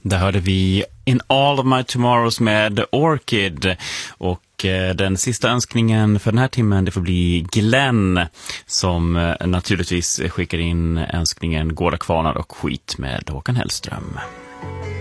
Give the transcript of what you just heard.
Där hörde vi In All of My Tomorrows med Orchid. Och den sista önskningen för den här timmen, det får bli Glenn, som naturligtvis skickar in önskningen Gårda kvarnar och skit med Håkan Hellström.